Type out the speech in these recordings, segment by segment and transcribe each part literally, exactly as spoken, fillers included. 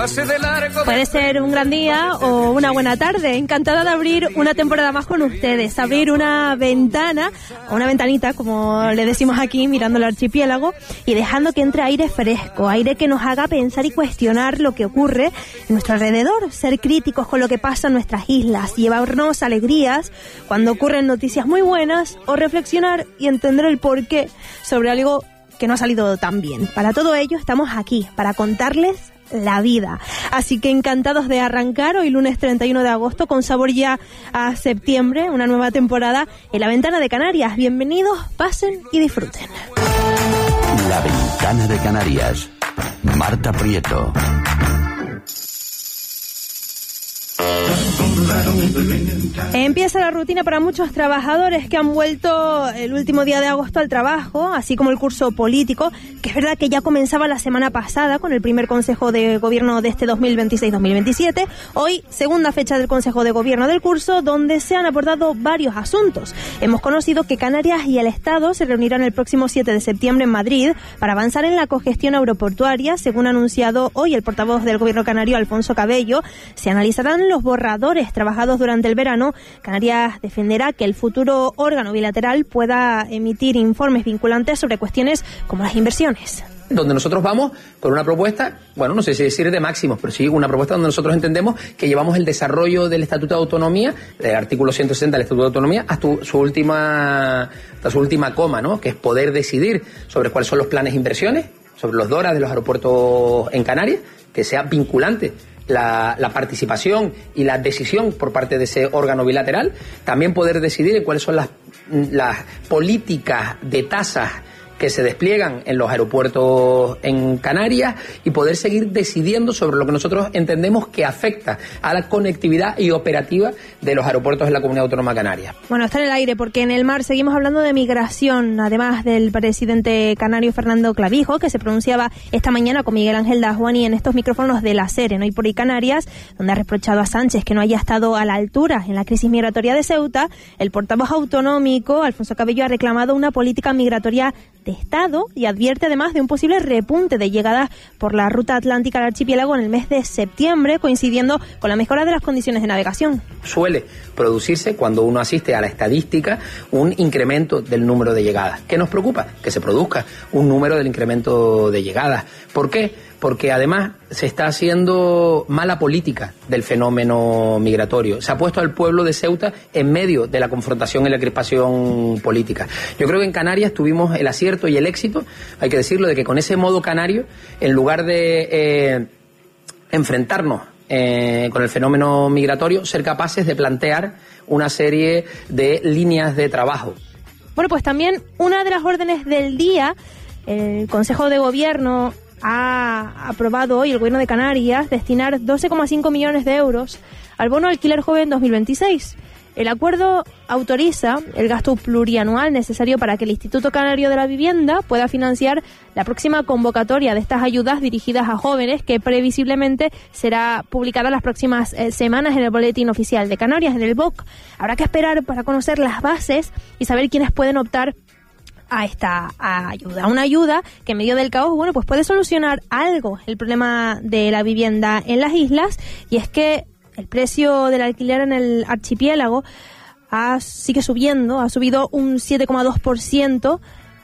Puede ser un gran día o una buena tarde. Encantada de abrir una temporada más con ustedes. Abrir una ventana, o una ventanita, como le decimos aquí, mirando el archipiélago y dejando que entre aire fresco, aire que nos haga pensar y cuestionar lo que ocurre en nuestro alrededor, ser críticos con lo que pasa en nuestras islas, llevarnos alegrías cuando ocurren noticias muy buenas o reflexionar y entender el porqué sobre algo que no ha salido tan bien. Para todo ello estamos aquí, para contarles la vida. Así que encantados de arrancar hoy lunes treinta y uno de agosto con sabor ya a septiembre, una nueva temporada en La Ventana de Canarias. Bienvenidos, pasen y disfruten. La Ventana de Canarias. Marta Prieto. Empieza la rutina para muchos trabajadores que han vuelto el último día de agosto al trabajo, así como el curso político, que es verdad que ya comenzaba la semana pasada con el primer Consejo de Gobierno de este dos mil veintiséis dos mil veintisiete. Hoy, segunda fecha del Consejo de Gobierno del curso, donde se han abordado varios asuntos. Hemos conocido que Canarias y el Estado se reunirán el próximo siete de septiembre en Madrid para avanzar en la cogestión aeroportuaria, según ha anunciado hoy el portavoz del Gobierno canario, Alfonso Cabello. Se analizarán los borradores trabajados durante el verano. Canarias defenderá que el futuro órgano bilateral pueda emitir informes vinculantes sobre cuestiones como las inversiones. Donde nosotros vamos con una propuesta, bueno, no sé si decir de máximos, pero sí una propuesta donde nosotros entendemos que llevamos el desarrollo del Estatuto de Autonomía, del artículo ciento sesenta del Estatuto de Autonomía, hasta su última, hasta su última coma, ¿no? Que es poder decidir sobre cuáles son los planes de inversiones, sobre los DORA de los aeropuertos en Canarias, que sea vinculante La, la participación y la decisión por parte de ese órgano bilateral, también poder decidir en cuáles son las, las políticas de tasas que se despliegan en los aeropuertos en Canarias y poder seguir decidiendo sobre lo que nosotros entendemos que afecta a la conectividad y operativa de los aeropuertos en la Comunidad Autónoma Canaria. Bueno, está en el aire porque en el mar seguimos hablando de migración, además del presidente canario Fernando Clavijo, que se pronunciaba esta mañana con Miguel Ángel Dajuani en estos micrófonos de la SER, en Hoy por Hoy Canarias, donde ha reprochado a Sánchez que no haya estado a la altura en la crisis migratoria de Ceuta. El portavoz autonómico, Alfonso Cabello, ha reclamado una política migratoria de Estado y advierte además de un posible repunte de llegadas por la ruta atlántica al archipiélago en el mes de septiembre, coincidiendo con la mejora de las condiciones de navegación. Suele producirse, cuando uno asiste a la estadística, un incremento del número de llegadas. ¿Qué nos preocupa? Que se produzca un número del incremento de llegadas. ¿Por qué? Porque además se está haciendo mala política del fenómeno migratorio. Se ha puesto al pueblo de Ceuta en medio de la confrontación y la crispación política. Yo creo que en Canarias tuvimos el acierto y el éxito, hay que decirlo, de que con ese modo canario, en lugar de eh, enfrentarnos eh, con el fenómeno migratorio, ser capaces de plantear una serie de líneas de trabajo. Bueno, pues también una de las órdenes del día, el Consejo de Gobierno ha aprobado hoy, el Gobierno de Canarias, destinar doce coma cinco millones de euros al bono alquiler joven dos mil veintiséis. El acuerdo autoriza el gasto plurianual necesario para que el Instituto Canario de la Vivienda pueda financiar la próxima convocatoria de estas ayudas dirigidas a jóvenes, que previsiblemente será publicada las próximas eh, semanas en el Boletín Oficial de Canarias, en el B O C. Habrá que esperar para conocer las bases y saber quiénes pueden optar a esta ayuda, una ayuda que en medio del caos, bueno, pues puede solucionar algo el problema de la vivienda en las islas, y es que el precio del alquiler en el archipiélago ha, sigue subiendo, ha subido un siete coma dos por ciento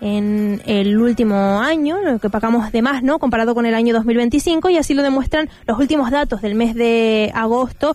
en el último año, lo que pagamos de más, ¿no?, comparado con el año dos mil veinticinco, y así lo demuestran los últimos datos del mes de agosto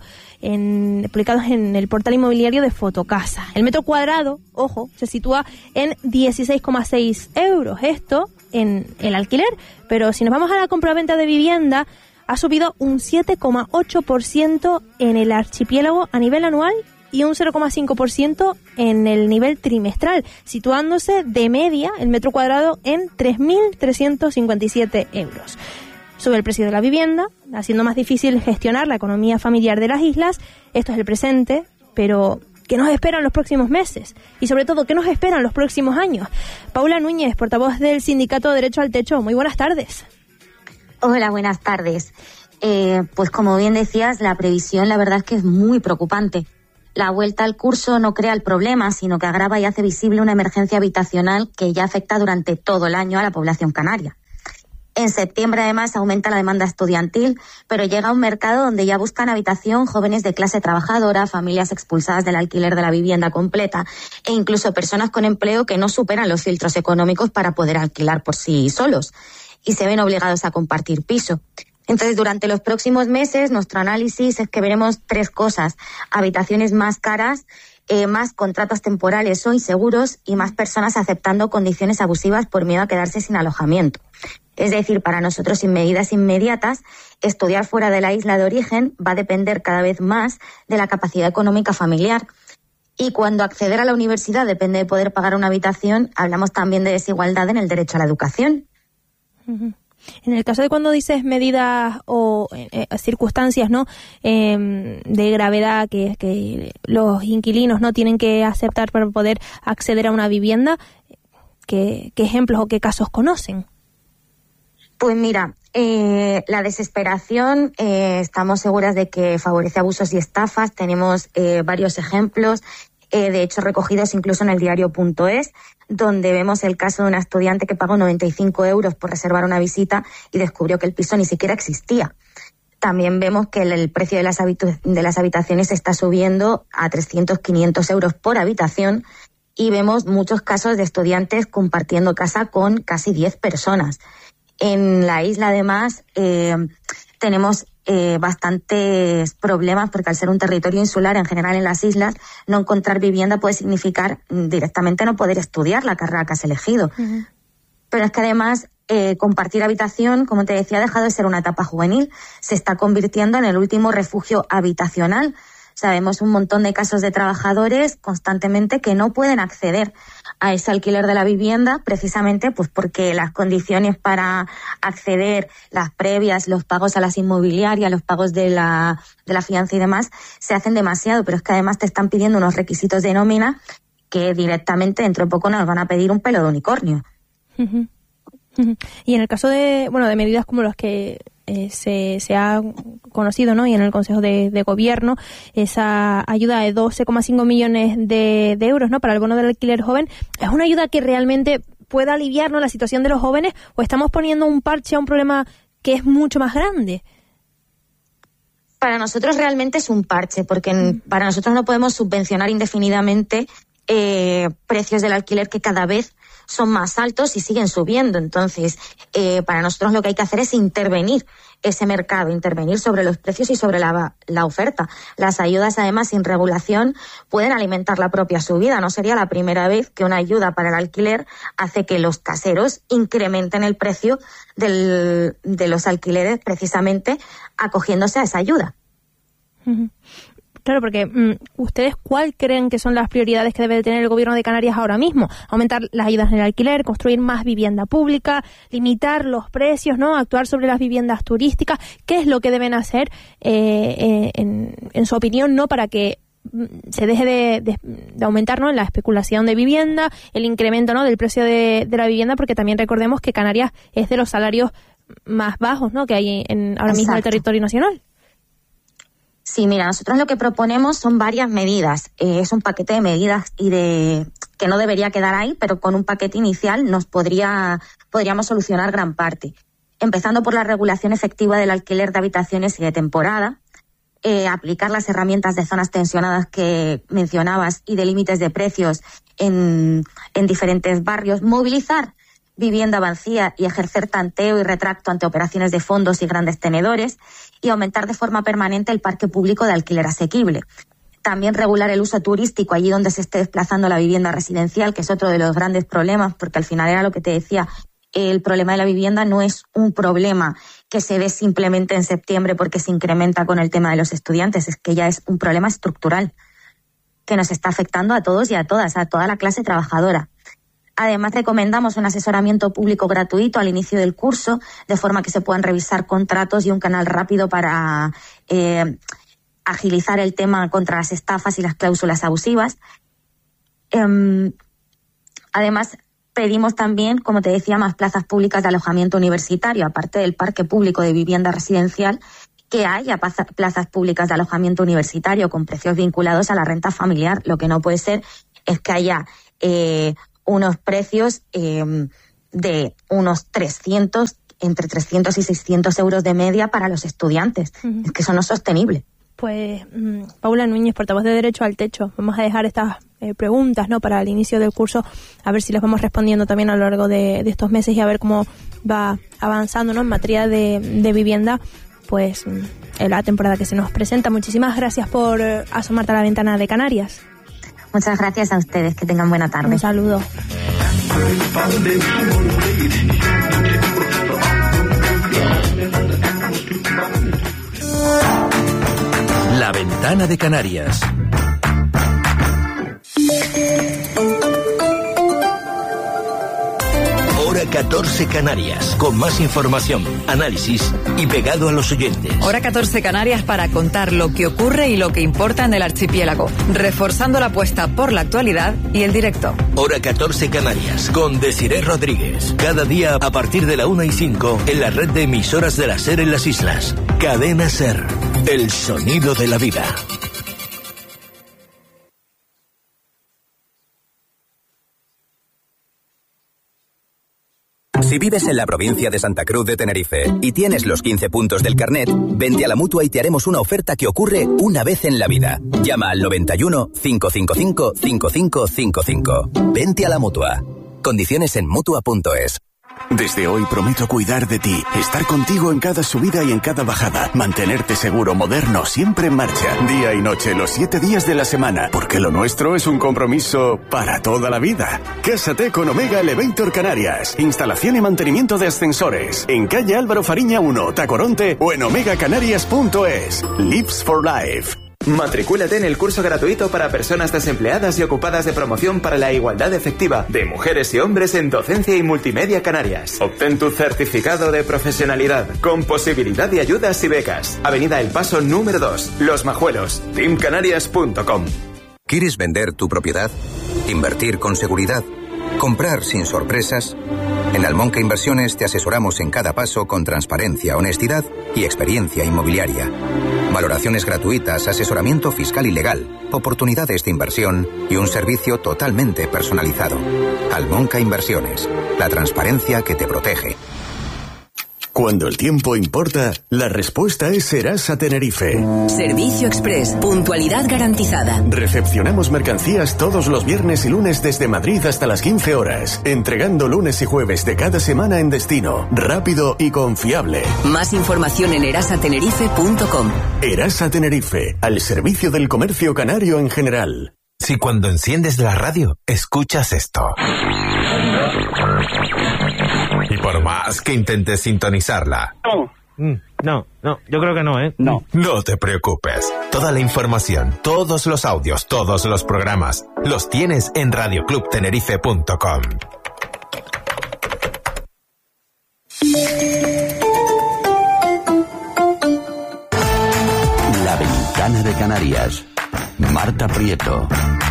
en, publicados en el portal inmobiliario de Fotocasa. El metro cuadrado, ojo, se sitúa en dieciséis coma seis euros, esto en el alquiler, pero si nos vamos a la compraventa de vivienda, ha subido un siete coma ocho por ciento en el archipiélago a nivel anual y un cero coma cinco por ciento en el nivel trimestral, situándose de media el metro cuadrado en tres mil trescientos cincuenta y siete euros. Sube el precio de la vivienda, haciendo más difícil gestionar la economía familiar de las islas. Esto es el presente, pero ¿qué nos espera en los próximos meses? Y sobre todo, ¿qué nos espera en los próximos años? Paula Núñez, portavoz del Sindicato Derecho al Techo. Muy buenas tardes. Hola, buenas tardes. Eh, pues como bien decías, la previsión la verdad es que es muy preocupante. La vuelta al curso no crea el problema, sino que agrava y hace visible una emergencia habitacional que ya afecta durante todo el año a la población canaria. En septiembre, además, aumenta la demanda estudiantil, pero llega a un mercado donde ya buscan habitación jóvenes de clase trabajadora, familias expulsadas del alquiler de la vivienda completa e incluso personas con empleo que no superan los filtros económicos para poder alquilar por sí solos y se ven obligados a compartir piso. Entonces, durante los próximos meses, nuestro análisis es que veremos tres cosas: habitaciones más caras, eh, más contratos temporales o inseguros y más personas aceptando condiciones abusivas por miedo a quedarse sin alojamiento. Es decir, para nosotros, sin medidas inmediatas, estudiar fuera de la isla de origen va a depender cada vez más de la capacidad económica familiar. Y cuando acceder a la universidad depende de poder pagar una habitación, hablamos también de desigualdad en el derecho a la educación. Uh-huh. En el caso de cuando dices medidas o eh, circunstancias, ¿no?, eh, de gravedad que, que los inquilinos no tienen que aceptar para poder acceder a una vivienda, ¿qué, qué ejemplos o qué casos conocen? Pues mira, eh, la desesperación, eh, estamos seguras de que favorece abusos y estafas. Tenemos eh, varios ejemplos, eh, de hecho recogidos incluso en el diario punto es, donde vemos el caso de una estudiante que pagó noventa y cinco euros por reservar una visita y descubrió que el piso ni siquiera existía. También vemos que el, el precio de las, habitu- de las habitaciones está subiendo a trescientos, quinientos euros por habitación, y vemos muchos casos de estudiantes compartiendo casa con casi diez personas. En la isla, además, eh, tenemos eh, bastantes problemas porque al ser un territorio insular, en general en las islas, no encontrar vivienda puede significar directamente no poder estudiar la carrera que has elegido. Uh-huh. Pero es que además eh, compartir habitación, como te decía, ha dejado de ser una etapa juvenil, se está convirtiendo en el último refugio habitacional. Sabemos un montón de casos de trabajadores constantemente que no pueden acceder a ese alquiler de la vivienda precisamente pues porque las condiciones para acceder, las previas, los pagos a las inmobiliarias, los pagos de la, de la fianza y demás, se hacen demasiado, pero es que además te están pidiendo unos requisitos de nómina que directamente dentro de poco nos van a pedir un pelo de unicornio. Uh-huh. Uh-huh. Y en el caso de, bueno, de medidas como las que Eh, se, se ha conocido, ¿no?, y en el Consejo de, de Gobierno, esa ayuda de doce coma cinco millones de, de euros, ¿no?, para el bono del alquiler joven, ¿es una ayuda que realmente pueda aliviar, ¿no?, la situación de los jóvenes, o estamos poniendo un parche a un problema que es mucho más grande? Para nosotros realmente es un parche, porque mm. para nosotros no podemos subvencionar indefinidamente eh, precios del alquiler que cada vez son más altos y siguen subiendo. Entonces, eh, para nosotros lo que hay que hacer es intervenir ese mercado, intervenir sobre los precios y sobre la, la oferta. Las ayudas, además, sin regulación, pueden alimentar la propia subida. No sería la primera vez que una ayuda para el alquiler hace que los caseros incrementen el precio del, de los alquileres, precisamente acogiéndose a esa ayuda. Uh-huh. Claro, porque mmm, ¿ustedes cuál creen que son las prioridades que debe tener el Gobierno de Canarias ahora mismo? Aumentar las ayudas en el alquiler, construir más vivienda pública, limitar los precios, ¿no?, actuar sobre las viviendas turísticas. ¿Qué es lo que deben hacer, eh, eh, en, en su opinión, no para que se deje de, de, de aumentar, ¿no?, la especulación de vivienda, el incremento, ¿no?, del precio de, de la vivienda? Porque también recordemos que Canarias es de los salarios más bajos, ¿no?, que hay en, ahora Exacto. mismo en el territorio nacional. Sí, mira, nosotros lo que proponemos son varias medidas. Eh, es un paquete de medidas y de que no debería quedar ahí, pero con un paquete inicial nos podría podríamos solucionar gran parte. Empezando por la regulación efectiva del alquiler de habitaciones y de temporada, eh, aplicar las herramientas de zonas tensionadas que mencionabas y de límites de precios en, en diferentes barrios, movilizar vivienda vacía y ejercer tanteo y retracto ante operaciones de fondos y grandes tenedores, y aumentar de forma permanente el parque público de alquiler asequible. También regular el uso turístico allí donde se esté desplazando la vivienda residencial, que es otro de los grandes problemas, porque al final era lo que te decía, el problema de la vivienda no es un problema que se ve simplemente en septiembre porque se incrementa con el tema de los estudiantes, es que ya es un problema estructural que nos está afectando a todos y a todas, a toda la clase trabajadora. Además, recomendamos un asesoramiento público gratuito al inicio del curso, de forma que se puedan revisar contratos y un canal rápido para eh, agilizar el tema contra las estafas y las cláusulas abusivas. Eh, además, pedimos también, como te decía, más plazas públicas de alojamiento universitario, aparte del parque público de vivienda residencial, que haya plazas públicas de alojamiento universitario con precios vinculados a la renta familiar. Lo que no puede ser es que haya eh, unos precios eh, de unos trescientos entre trescientos y seiscientos euros de media para los estudiantes. Uh-huh. Es que eso no es sostenible. Pues mmm, Paula Núñez, portavoz de Derecho al Techo, vamos a dejar estas eh, preguntas, ¿no?, para el inicio del curso, a ver si las vamos respondiendo también a lo largo de, de estos meses y a ver cómo va avanzando, ¿no?, en materia de, de vivienda, pues en la temporada que se nos presenta. Muchísimas gracias por eh, asomarte a la ventana de Canarias. Muchas gracias a ustedes, que tengan buena tarde. Un saludo. La ventana de Canarias. Hora catorce Canarias, con más información, análisis y pegado a los oyentes. Hora catorce Canarias para contar lo que ocurre y lo que importa en el archipiélago, reforzando la apuesta por la actualidad y el directo. Hora catorce Canarias, con Desiré Rodríguez. Cada día a partir de la una y cinco en la red de emisoras de la SER en las islas. Cadena SER, el sonido de la vida. Si vives en la provincia de Santa Cruz de Tenerife y tienes los quince puntos del carnet, vente a la Mutua y te haremos una oferta que ocurre una vez en la vida. Llama al noventa y uno, cinco cinco cinco, cinco cinco cinco cinco. Vente a la Mutua. Condiciones en mutua punto es. Desde hoy prometo cuidar de ti, estar contigo en cada subida y en cada bajada, mantenerte seguro, moderno, siempre en marcha, día y noche, los siete días de la semana, porque lo nuestro es un compromiso para toda la vida. Cásate con Omega Elevator Canarias, instalación y mantenimiento de ascensores, en calle Álvaro Fariña uno, Tacoronte o en omega canarias punto es. Lives for Life. Matricúlate en el curso gratuito para personas desempleadas y ocupadas de promoción para la igualdad efectiva de mujeres y hombres en docencia y multimedia Canarias. Obtén tu certificado de profesionalidad con posibilidad de ayudas y becas. Avenida El Paso número dos, Los Majuelos, team canarias punto com. ¿Quieres vender tu propiedad? ¿Invertir con seguridad? ¿Comprar sin sorpresas? En Almonca Inversiones te asesoramos en cada paso con transparencia, honestidad y experiencia inmobiliaria. Valoraciones gratuitas, asesoramiento fiscal y legal, oportunidades de inversión y un servicio totalmente personalizado. Almonca Inversiones, la transparencia que te protege. Cuando el tiempo importa, la respuesta es Serasa Tenerife. Servicio Express, puntualidad garantizada. Recepcionamos mercancías todos los viernes y lunes desde Madrid hasta las quince horas, entregando lunes y jueves de cada semana en destino, rápido y confiable. Más información en erasa tenerife punto com. Erasa Tenerife, al servicio del comercio canario en general. Si cuando enciendes la radio, escuchas esto. Y por más que intentes sintonizarla... No. Mm, no, no, yo creo que no, ¿eh? No. No te preocupes. Toda la información, todos los audios, todos los programas, los tienes en radio club tenerife punto com. La ventana de Canarias. Marta Prieto.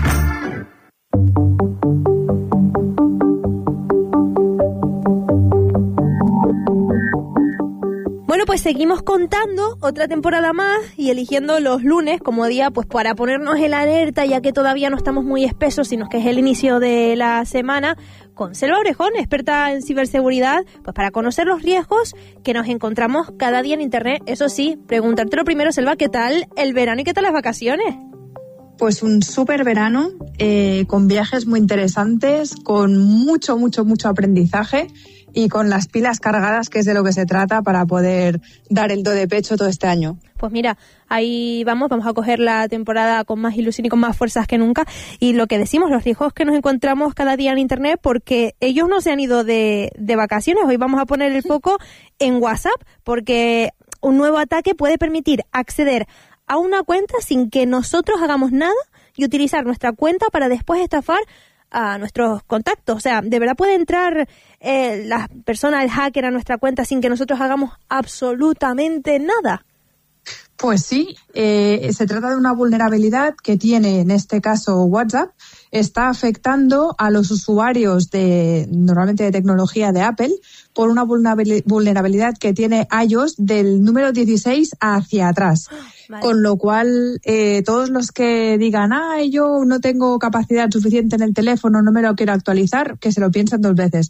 Bueno, pues seguimos contando otra temporada más y eligiendo los lunes como día pues para ponernos en la alerta, ya que todavía no estamos muy espesos, sino que es el inicio de la semana, con Selva Orejón, experta en ciberseguridad, pues para conocer los riesgos que nos encontramos cada día en Internet. Eso sí, preguntarte lo primero, Selva, ¿qué tal el verano y qué tal las vacaciones? Pues un súper verano, eh, con viajes muy interesantes, con mucho, mucho, mucho aprendizaje y con las pilas cargadas, que es de lo que se trata para poder dar el do de pecho todo este año. Pues mira, ahí vamos, vamos a coger la temporada con más ilusión y con más fuerzas que nunca. Y lo que decimos, los riesgos que nos encontramos cada día en Internet, porque ellos no se han ido de, de vacaciones. Hoy vamos a poner el foco en WhatsApp, porque un nuevo ataque puede permitir acceder a una cuenta sin que nosotros hagamos nada y utilizar nuestra cuenta para después estafar a nuestros contactos. O sea, de verdad puede entrar eh, la persona, el hacker, a nuestra cuenta sin que nosotros hagamos absolutamente nada. Pues sí, eh, se trata de una vulnerabilidad que tiene, en este caso, WhatsApp. Está afectando a los usuarios de, normalmente de tecnología de Apple, por una vulnerabilidad que tiene iOS del número dieciséis hacia atrás. Vale. Con lo cual, eh, todos los que digan, ah, yo no tengo capacidad suficiente en el teléfono, no me lo quiero actualizar, que se lo piensen dos veces.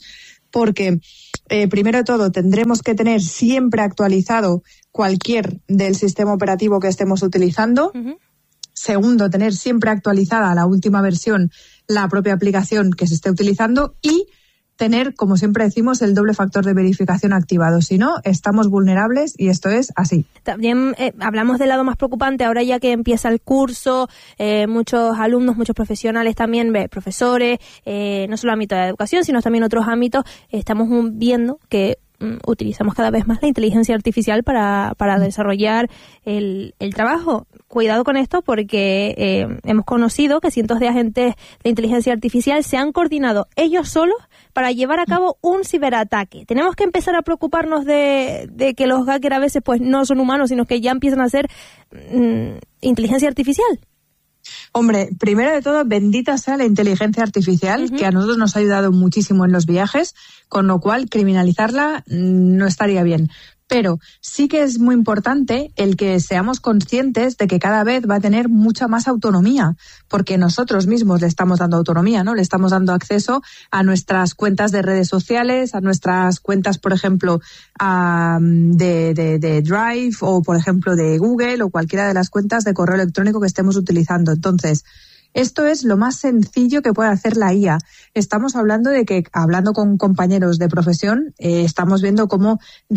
porque eh, primero de todo tendremos que tener siempre actualizado cualquier del sistema operativo que estemos utilizando. Uh-huh. Segundo, tener siempre actualizada la última versión, la propia aplicación que se esté utilizando, y tener, como siempre decimos, el doble factor de verificación activado. Si no, estamos vulnerables y esto es así. También eh, hablamos del lado más preocupante, ahora ya que empieza el curso, eh, muchos alumnos, muchos profesionales también, eh, profesores, eh, no solo ámbito de la educación, sino también otros ámbitos, eh, estamos viendo que mm, utilizamos cada vez más la inteligencia artificial para, para desarrollar el, el trabajo. Cuidado con esto porque eh, hemos conocido que cientos de agentes de inteligencia artificial se han coordinado ellos solos para llevar a cabo un ciberataque. Tenemos que empezar a preocuparnos de, de que los hackers a veces pues no son humanos, sino que ya empiezan a ser mmm, inteligencia artificial. Hombre, primero de todo, bendita sea la inteligencia artificial, uh-huh. que a nosotros nos ha ayudado muchísimo en los viajes, con lo cual criminalizarla no estaría bien. Pero sí que es muy importante el que seamos conscientes de que cada vez va a tener mucha más autonomía, porque nosotros mismos le estamos dando autonomía, ¿no? Le estamos dando acceso a nuestras cuentas de redes sociales, a nuestras cuentas, por ejemplo, a, de, de, de Drive o, por ejemplo, de Google o cualquiera de las cuentas de correo electrónico que estemos utilizando. Entonces, esto es lo más sencillo que puede hacer la I A. Estamos hablando de que, hablando con compañeros de profesión, eh, estamos viendo cómo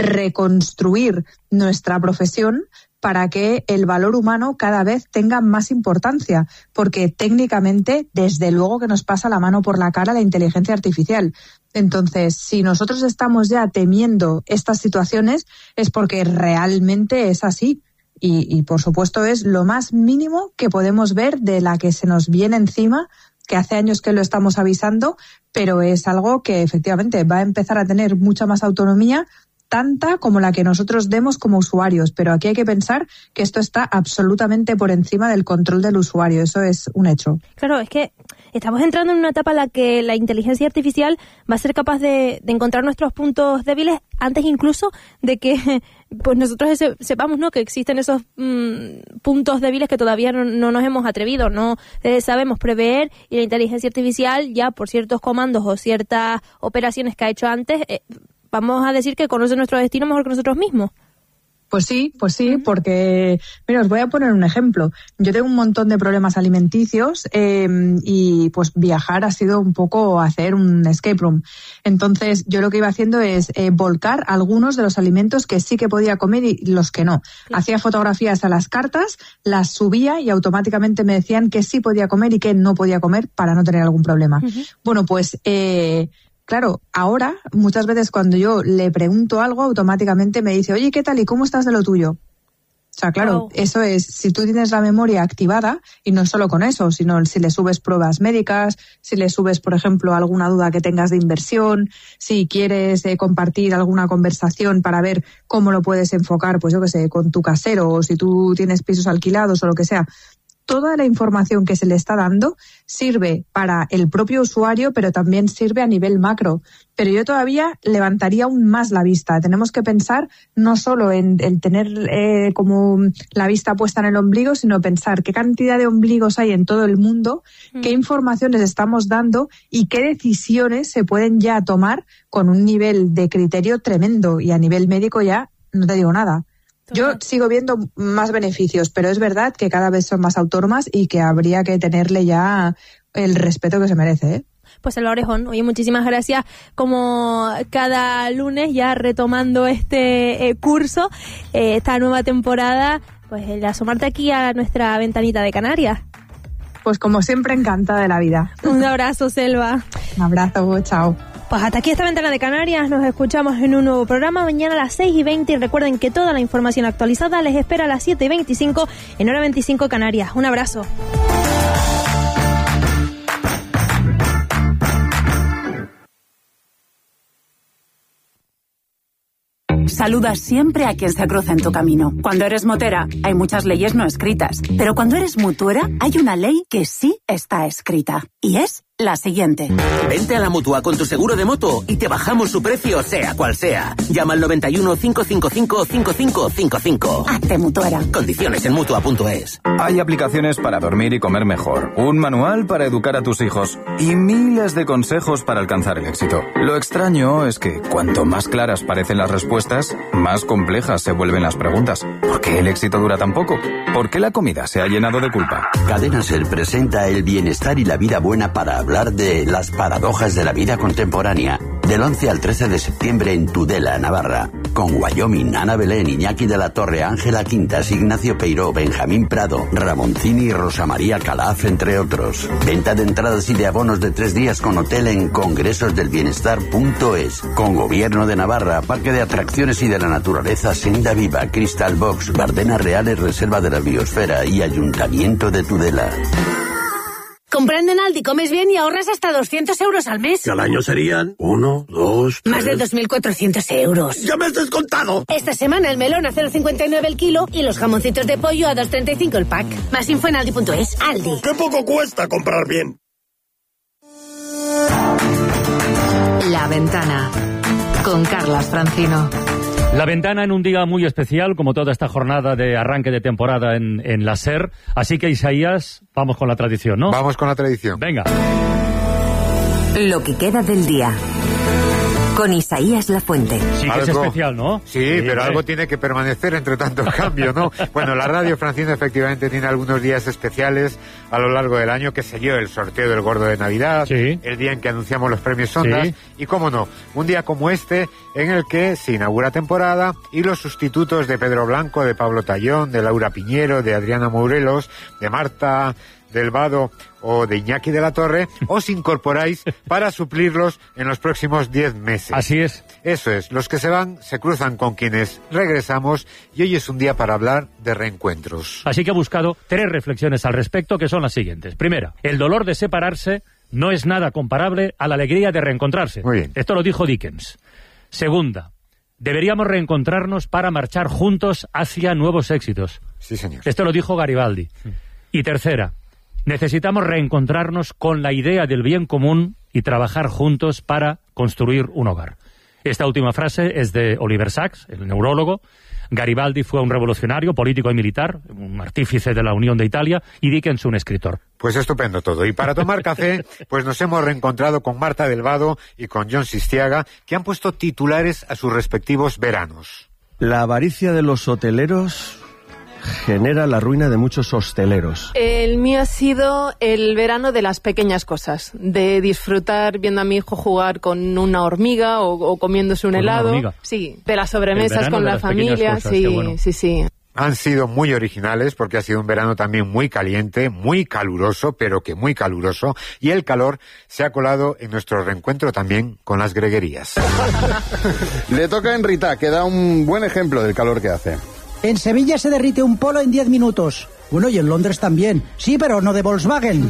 reconstruir nuestra profesión para que el valor humano cada vez tenga más importancia, porque técnicamente, desde luego que nos pasa la mano por la cara la inteligencia artificial. Entonces, si nosotros estamos ya temiendo estas situaciones, es porque realmente es así. Y, y, por supuesto, es lo más mínimo que podemos ver de la que se nos viene encima, que hace años que lo estamos avisando, pero es algo que efectivamente va a empezar a tener mucha más autonomía, tanta como la que nosotros demos como usuarios. Pero aquí hay que pensar que esto está absolutamente por encima del control del usuario. Eso es un hecho. Claro, es que estamos entrando en una etapa en la que la inteligencia artificial va a ser capaz de, de encontrar nuestros puntos débiles antes incluso de que pues nosotros ese, sepamos, ¿no?, que existen esos mmm, puntos débiles que todavía no, no nos hemos atrevido, no eh, sabemos prever, y la inteligencia artificial ya por ciertos comandos o ciertas operaciones que ha hecho antes, eh, vamos a decir que conoce nuestro destino mejor que nosotros mismos. Pues sí, pues sí, porque, mira, os voy a poner un ejemplo. Yo tengo un montón de problemas alimenticios eh, y pues viajar ha sido un poco hacer un escape room. Entonces yo lo que iba haciendo es eh, volcar algunos de los alimentos que sí que podía comer y los que no. Claro. Hacía fotografías a las cartas, las subía y automáticamente me decían que sí podía comer y que no podía comer para no tener algún problema. Uh-huh. Bueno, pues... Eh, Claro, ahora muchas veces cuando yo le pregunto algo, automáticamente me dice, oye, ¿qué tal y cómo estás de lo tuyo? O sea, claro, wow. Eso es, si tú tienes la memoria activada, y no solo con eso, sino si le subes pruebas médicas, si le subes, por ejemplo, alguna duda que tengas de inversión, si quieres eh, compartir alguna conversación para ver cómo lo puedes enfocar, pues yo qué sé, con tu casero, o si tú tienes pisos alquilados o lo que sea. Toda la información que se le está dando sirve para el propio usuario, pero también sirve a nivel macro. Pero yo todavía levantaría aún más la vista. Tenemos que pensar no solo en, en tener eh, como la vista puesta en el ombligo, sino pensar qué cantidad de ombligos hay en todo el mundo, mm. qué informaciones estamos dando y qué decisiones se pueden ya tomar con un nivel de criterio tremendo. Y a nivel médico ya no te digo nada. Yo sigo viendo más beneficios, pero es verdad que cada vez son más autónomas y que habría que tenerle ya el respeto que se merece, ¿eh? Pues el orejón. Oye, muchísimas gracias. Como cada lunes, ya retomando este eh, curso, eh, esta nueva temporada, pues el asomarte aquí a nuestra ventanita de Canarias. Pues como siempre, encantada de la vida. Un abrazo, Selva. Un abrazo, chao. Pues hasta aquí esta ventana de Canarias, nos escuchamos en un nuevo programa mañana a las seis y veinte y recuerden que toda la información actualizada les espera a las siete y veinticinco en hora veinticinco Canarias. Un abrazo. Saludas siempre a quien se cruza en tu camino. Cuando eres motera, hay muchas leyes no escritas, pero cuando eres mutuera, hay una ley que sí está escrita, y es la siguiente. Vente a la Mutua con tu seguro de moto y te bajamos su precio, sea cual sea. Llama al noventa y uno, cinco cinco cinco, cinco cinco cinco cinco. Hazte Mutuera. Condiciones en Mutua punto es. Hay aplicaciones para dormir y comer mejor, un manual para educar a tus hijos y miles de consejos para alcanzar el éxito. Lo extraño es que cuanto más claras parecen las respuestas, más complejas se vuelven las preguntas. ¿Por qué el éxito dura tan poco? ¿Por qué la comida se ha llenado de culpa? Cadena Ser presenta el bienestar y la vida buena para hablar de las paradojas de la vida contemporánea. Del once al trece de septiembre en Tudela, Navarra. Con Wyoming, Ana Belén, Iñaki de la Torre, Ángela Quintas, Ignacio Peiró, Benjamín Prado, Ramoncini y Rosa María Calaf, entre otros. Venta de entradas y de abonos de tres días con hotel en congresos del bienestar punto es. Con Gobierno de Navarra, Parque de Atracciones y de la Naturaleza, Senda Viva, Crystal Box, Bardenas Reales, Reserva de la Biosfera y Ayuntamiento de Tudela. Comprando en Aldi comes bien y ahorras hasta doscientos euros al mes. Que al año serían uno, dos, tres... Más de dos mil cuatrocientos euros. ¡Ya me has descontado! Esta semana el melón a cero coma cincuenta y nueve el kilo y los jamoncitos de pollo a dos coma treinta y cinco el pack. Más info en aldi punto es. Aldi. ¡Qué poco cuesta comprar bien! La Ventana, con Carlas Francino. La Ventana en un día muy especial, como toda esta jornada de arranque de temporada en, en la SER. Así que, Isaías, vamos con la tradición, ¿no? Vamos con la tradición. Venga. Lo que queda del día. Con Isaías Lafuente. Sí que es especial, ¿no? Sí, sí pero eh. algo tiene que permanecer entre tanto cambio, ¿no? Bueno, la radio Francino efectivamente tiene algunos días especiales a lo largo del año, que se dio el sorteo del Gordo de Navidad, sí. el día en que anunciamos los premios Ondas, sí. y cómo no, un día como este en el que se inaugura temporada y los sustitutos de Pedro Blanco, de Pablo Tallón, de Laura Piñero, de Adriana Morelos, de Marta del Vado o de Iñaki de la Torre, os incorporáis para suplirlos en los próximos diez meses. Así es. Eso es, los que se van se cruzan con quienes regresamos y hoy es un día para hablar de reencuentros. Así que he buscado tres reflexiones al respecto que son las siguientes. Primera, el dolor de separarse no es nada comparable a la alegría de reencontrarse. Muy bien. Esto lo dijo Dickens. Segunda, deberíamos reencontrarnos para marchar juntos hacia nuevos éxitos. Sí, señor. Esto lo dijo Garibaldi. Sí. Y tercera, necesitamos reencontrarnos con la idea del bien común y trabajar juntos para construir un hogar. Esta última frase es de Oliver Sacks, el neurólogo. Garibaldi fue un revolucionario, político y militar, un artífice de la Unión de Italia, y Dickens un escritor. Pues estupendo todo. Y para tomar café, pues nos hemos reencontrado con Marta del Vado y con John Sistiaga, que han puesto titulares a sus respectivos veranos. La avaricia de los hoteleros genera la ruina de muchos hosteleros. El mío ha sido el verano de las pequeñas cosas, de disfrutar viendo a mi hijo jugar con una hormiga o, o comiéndose un ¿Con helado. Una hormiga? Sí, de las sobremesas con la familia. Cosas, sí, bueno. sí, sí. Han sido muy originales porque ha sido un verano también muy caliente, muy caluroso, pero que muy caluroso, y el calor se ha colado en nuestro reencuentro también con las greguerías. Le toca a Enrita, que da un buen ejemplo del calor que hace. En Sevilla se derrite un polo en diez minutos. Bueno, y en Londres también. Sí, pero no de Volkswagen.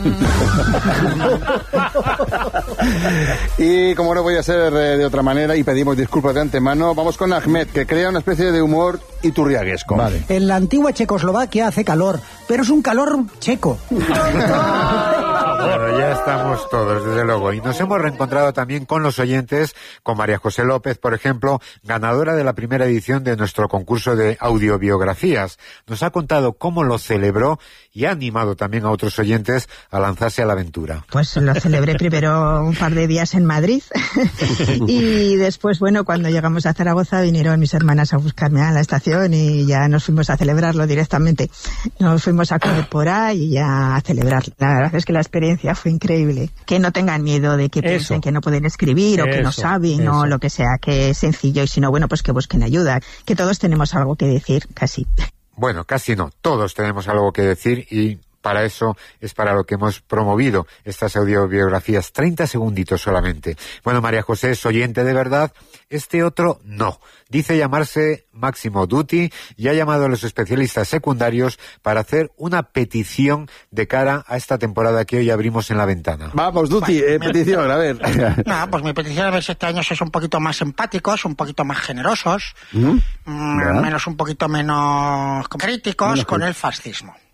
Y como no voy a ser eh, de otra manera, y pedimos disculpas de antemano, vamos con Ahmed, que crea una especie de humor iturriaguesco. Vale. En la antigua Checoslovaquia hace calor, pero es un calor checo. Bueno, ya estamos todos, desde luego. Y nos hemos reencontrado también con los oyentes, con María José López, por ejemplo, ganadora de la primera edición de nuestro concurso de audiobiografías. Nos ha contado cómo lo celebró y ha animado también a otros oyentes a lanzarse a la aventura. Pues lo celebré primero un par de días en Madrid y después, bueno, cuando llegamos a Zaragoza vinieron mis hermanas a buscarme a la estación y ya nos fuimos a celebrarlo directamente. Nos fuimos a comer por ahí y ya a celebrar. La verdad es que la experiencia fue increíble. Que no tengan miedo de que eso. piensen que no pueden escribir o eso, que no saben eso. o lo que sea, que es sencillo, y si no, bueno, pues que busquen ayuda. Que todos tenemos algo que decir, casi. Bueno, casi no. Todos tenemos algo que decir y para eso es para lo que hemos promovido estas audiobiografías. treinta segunditos solamente. Bueno, María José es oyente de verdad. Este otro no. Dice llamarse Máximo Duty y ha llamado a los especialistas secundarios para hacer una petición de cara a esta temporada que hoy abrimos en La Ventana. Vamos, Duty, eh, petición, a ver. No, pues mi petición es ver si este año sois un poquito más empáticos, un poquito más generosos, ¿Mm? Mm, menos un poquito menos críticos menos con que... el fascismo.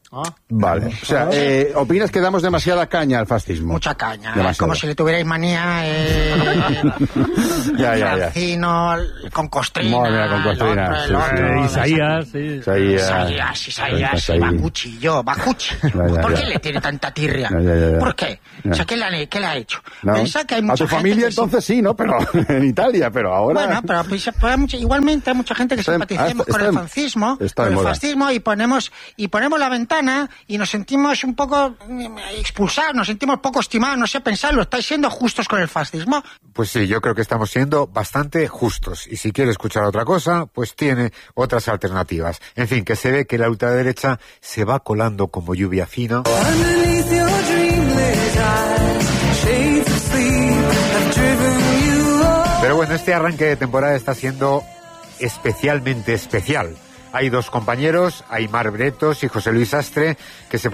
Ah. Vale. O sea, eh, ¿opinas que damos demasiada caña al fascismo? Mucha caña. Demasiada. Es como si le tuvierais manía eh, ya, ya, ya. Francino, con Costrina. Madre mía, con Costrina. El otro, el Sí, otro, sí. Isaías, sí. Isaías. Isaías, Isaías, Isaías. Bakuchi, yo, Bakuchi. Ya, ya, ¿Por ya. qué le tiene tanta tirria? Ya, ya, ya, ya. ¿Por qué? Ya. O sea, ¿qué le, ha- qué le ha hecho? No. Pensa que hay A mucha tu gente familia que sí- entonces sí, ¿no? Pero en Italia, pero ahora... Bueno, pero pues, pues, hay mucha- igualmente hay mucha gente que Está en- simpaticemos ah, está con el en- fascismo, está con de el moda. fascismo y ponemos y ponemos la ventana y nos sentimos un poco mm, expulsados, nos sentimos poco estimados, no sé pensarlo, ¿estáis siendo justos con el fascismo? Pues sí, yo creo que estamos siendo bastante justos. Y si quiere escuchar otra cosa, pues tiene otras alternativas. En fin, que se ve que la ultraderecha se va colando como lluvia fina. Pero bueno, este arranque de temporada está siendo especialmente especial. Hay dos compañeros, Aymar Bretos y José Luis Astre, que se